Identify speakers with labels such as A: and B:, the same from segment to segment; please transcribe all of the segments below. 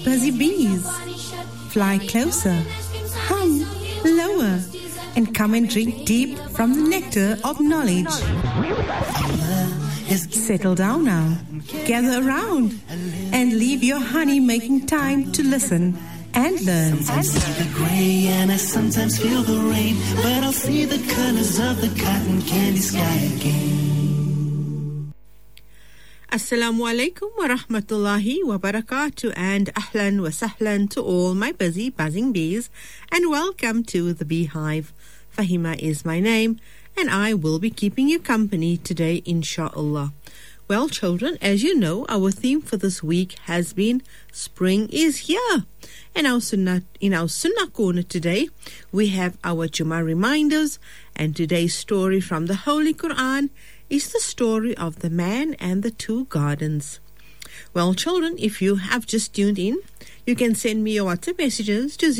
A: Buzzy bees, fly closer, hum lower, and come and drink deep from the nectar of knowledge. Settle down now, gather around, and leave your honey-making time to listen and learn.
B: Sometimes see the gray and I sometimes feel the rain, but I'll see the colors of the cotton candy sky again.
C: Assalamu alaikum wa rahmatullahi wa barakatuh, and ahlan wa sahlan to all my busy buzzing bees, and welcome to the Beehive. Fahima is my name, and I will be keeping you company today, inshallah. Well, children, as you know, our theme for this week has been Spring is Here. And in our Sunnah Corner today, we have our Jummah reminders, and today's story from the Holy Quran is the story of the man and the two gardens. Well, children, if you have just tuned in, you can send me your WhatsApp messages to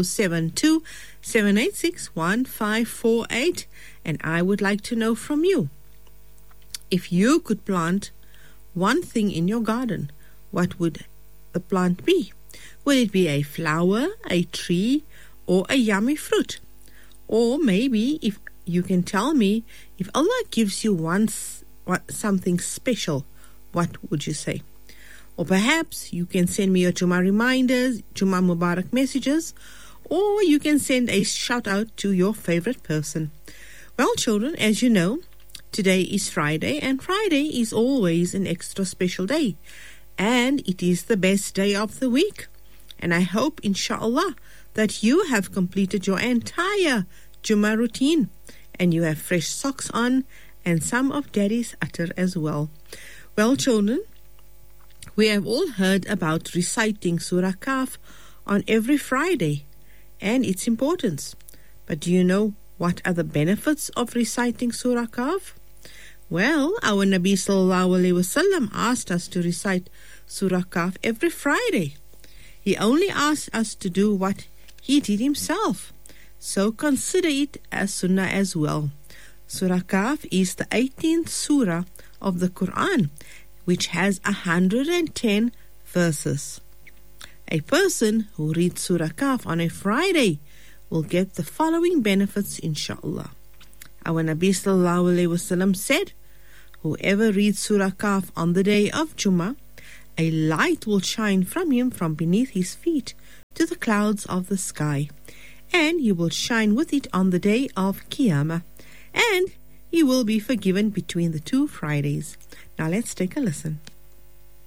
C: 072-786-1548, and I would like to know from you. If you could plant one thing in your garden, what would the plant be? Would it be a flower, a tree, or a yummy fruit? Or maybe if you can tell me, if Allah gives you something special, what would you say? Or perhaps you can send me your Jummah reminders, Jummah Mubarak messages, or you can send a shout out to your favorite person. Well, children, as you know, today is Friday, and Friday is always an extra special day, and it is the best day of the week. And I hope, inshallah, that you have completed your entire Jummah routine, and you have fresh socks on and some of Daddy's attar as well. Well, children, we have all heard about reciting Surah Kahf on every Friday and its importance. But do you know what are the benefits of reciting Surah Kahf? Well, our Nabi Sallallahu Alaihi Wasallam asked us to recite Surah Kahf every Friday. He only asked us to do what he did himself. So consider it as sunnah as well. Surah Kahf is the 18th surah of the Quran, which has 110 verses. A person who reads Surah Kahf on a Friday will get the following benefits, inshallah. Our Nabi Sallallahu Alaihi Wasallam said, whoever reads Surah Kahf on the day of Jummah, a light will shine from him from beneath his feet to the clouds of the sky, and he will shine with it on the day of Qiyamah, and he will be forgiven between the two Fridays. Now let's take a listen.